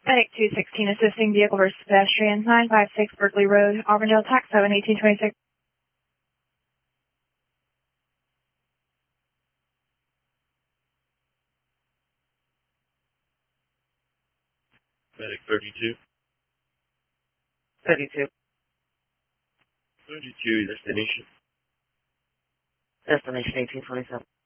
Medic 216 assisting vehicle versus pedestrian, 956 Berkeley Road, Auburndale, tax 7, 1826. Medic 32. 32. 32, destination. Destination 1827.